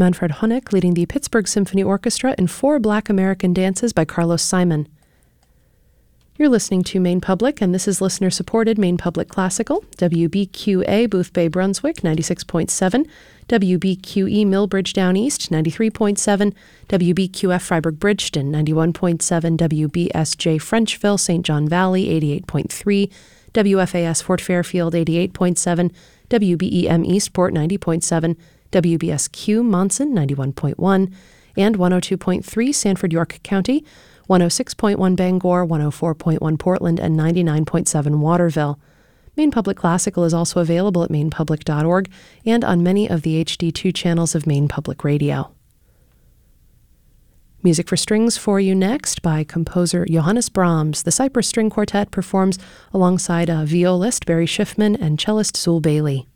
Manfred Honeck leading the Pittsburgh Symphony Orchestra in 4 Black American dances by Carlos Simon. You're listening to Maine Public, and this is listener-supported Maine Public Classical, WBQA Boothbay Brunswick, 96.7, WBQE Millbridge Down East, 93.7, WBQF Freiburg Bridgeton, 91.7, WBSJ Frenchville, St. John Valley, 88.3, WFAS Fort Fairfield, 88.7, WBEM Eastport, 90.7, WBSQ Monson, 91.1, and 102.3 Sanford York County, 106.1 Bangor, 104.1 Portland, and 99.7 Waterville. Maine Public Classical is also available at mainepublic.org and on many of the HD2 channels of Maine Public Radio. Music for Strings for you next by composer Johannes Brahms. The Cypress String Quartet performs alongside violist Barry Schiffman and cellist Zul Bailey.